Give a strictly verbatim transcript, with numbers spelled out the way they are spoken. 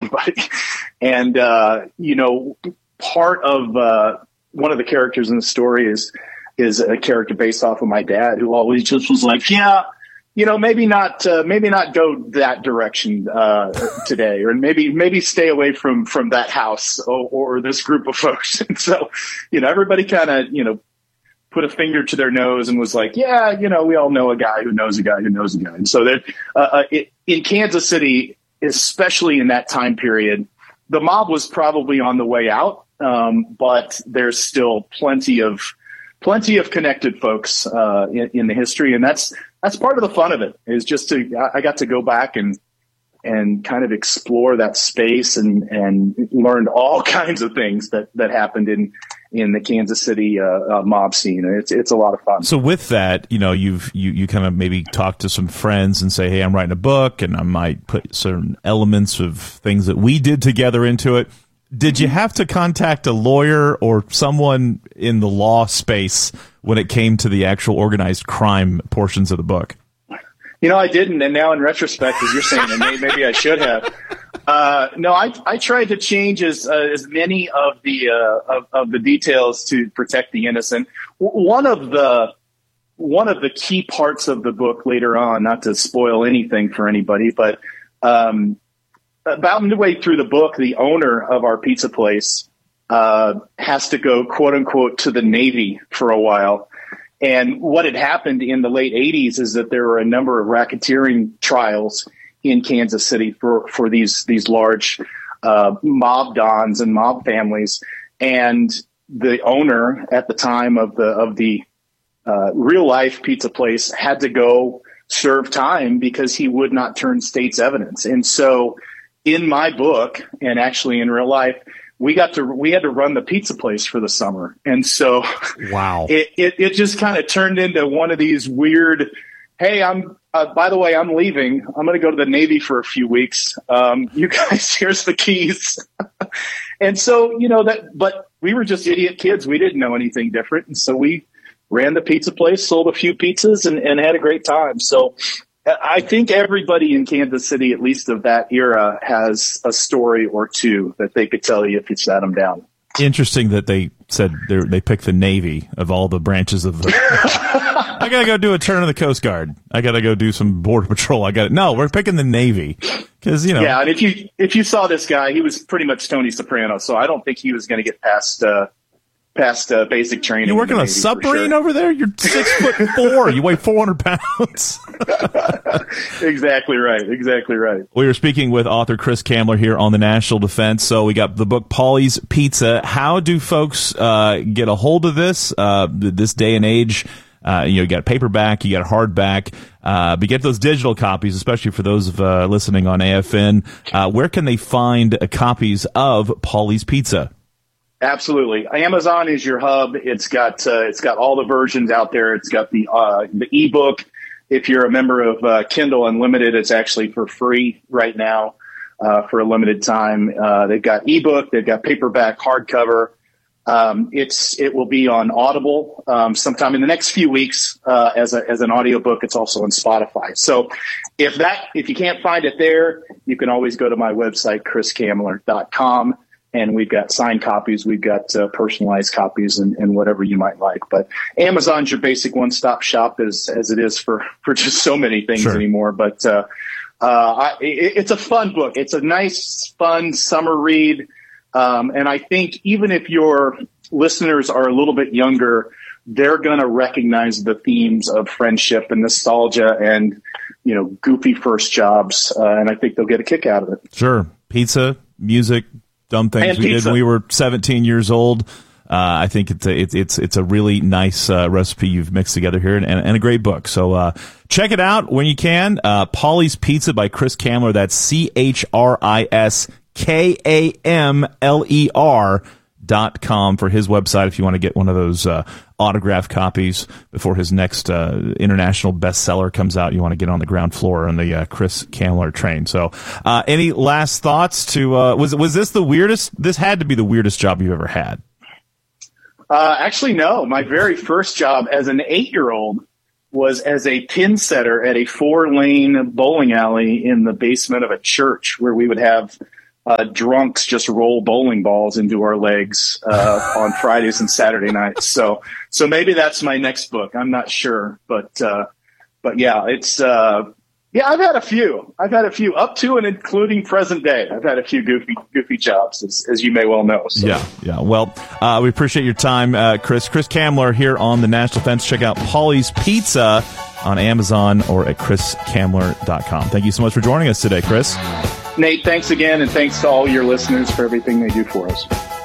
everybody. And, uh, you know, part of uh, one of the characters in the story is is a character based off of my dad, who always just was like, yeah, you know, maybe not, uh, maybe not go that direction uh, today, or maybe maybe stay away from from that house or, or this group of folks. And so, you know, everybody kind of, you know, put a finger to their nose and was like, yeah, you know, we all know a guy who knows a guy who knows a guy. And so that uh, uh, it, in Kansas City, especially in that time period, the mob was probably on the way out, um, but there's still plenty of plenty of connected folks uh, in, in the history, and that's that's part of the fun of it. Is just to I got to go back and and kind of explore that space and and learned all kinds of things that that happened in in the Kansas City uh, uh, mob scene. It's it's a lot of fun. So with that, you know, you've you you kind of maybe talk to some friends and say, hey, I'm writing a book, and I might put certain elements of things that we did together into it. Did you have to contact a lawyer or someone in the law space when it came to the actual organized crime portions of the book? You know, I didn't, and now in retrospect, as you're saying, and maybe, maybe I should have. Uh, no, I I tried to change as uh, as many of the uh, of, of the details to protect the innocent. W- one of the one of the key parts of the book later on, not to spoil anything for anybody, but um, about midway through the book, the owner of our pizza place uh, has to go, quote unquote, to the Navy for a while. And what had happened in the late eighties is that there were a number of racketeering trials in Kansas City for, for these, these large uh, mob dons and mob families. And the owner at the time of the, of the uh, real life pizza place had to go serve time because he would not turn state's evidence. And so in my book, and actually in real life, we got to, we had to run the pizza place for the summer. And so wow, it, it, it just kind of turned into one of these weird, hey, I'm, uh, by the way, I'm leaving. I'm going to go to the Navy for a few weeks. Um, you guys, here's the keys. And so, you know, that, but we were just idiot kids. We didn't know anything different. And so we ran the pizza place, sold a few pizzas, and, and had a great time. So I think everybody in Kansas City, at least of that era, has a story or two that they could tell you if you sat them down. Interesting that they said they picked the Navy of all the branches of the... I got to go do a turn of the Coast Guard. I got to go do some border patrol. I got it. No, we're picking the Navy because, you know. Yeah, and if you if you saw this guy, he was pretty much Tony Soprano, so I don't think he was going to get past... Uh, past uh, basic training. You working on a submarine sure. over there? You're six foot four. You weigh four hundred pounds. Exactly right. Exactly right. We were speaking with author Chris Kamler here on the National Defense. So we got the book Paulie's Pizza. How do folks uh, get a hold of this? Uh, this day and age, uh, you know, you got paperback, you got hardback. Uh, but get those digital copies, especially for those of, uh, listening on A F N. Uh, where can they find uh, copies of Paulie's Pizza? Absolutely. Amazon is your hub. It's got uh, it's got all the versions out there. It's got the uh, the ebook. If you're a member of uh, Kindle Unlimited, it's actually for free right now uh, for a limited time. Uh, they've got ebook. They've got paperback, hardcover. Um, it's it will be on Audible um, sometime in the next few weeks uh, as a as an audiobook. It's also on Spotify. So if that if you can't find it there, you can always go to my website, chris kamler dot com. And we've got signed copies, we've got uh, personalized copies, and, and whatever you might like. But Amazon's your basic one-stop shop, as as it is for, for just so many things sure. anymore. But uh, uh, I, it, it's a fun book. It's a nice, fun summer read. Um, and I think even if your listeners are a little bit younger, they're going to recognize the themes of friendship and nostalgia and, you know, goofy first jobs. Uh, and I think they'll get a kick out of it. Sure. Pizza, music, dumb things and we pizza. did when we were seventeen years old. Uh, I think it's a, it's, it's, it's a really nice uh, recipe you've mixed together here and, and, and a great book. So uh, check it out when you can. Uh, Paulie's Pizza by Chris Kamler. That's C H R I S K A M L E R dot com for his website if you want to get one of those uh, autographed copies before his next uh, international bestseller comes out. You want to get on the ground floor on the uh, Chris Kamler train. So uh, any last thoughts to uh, was was this the weirdest? This had to be the weirdest job you've ever had. Uh, actually, no. My very first job as an eight-year-old was as a pin setter at a four-lane bowling alley in the basement of a church where we would have uh, drunks just roll bowling balls into our legs uh, on Fridays and Saturday nights. So so maybe that's my next book. I'm not sure, but uh, but yeah, it's uh, yeah. I've had a few. I've had a few up to and including present day. I've had a few goofy goofy jobs, as, as you may well know. So. Yeah, yeah. Well, uh, we appreciate your time, uh, Chris. Chris Kamler here on the National Defense. Check out Paulie's Pizza on Amazon or at chris kamler dot com. Thank you so much for joining us today, Chris. Nate, thanks again, and thanks to all your listeners for everything they do for us.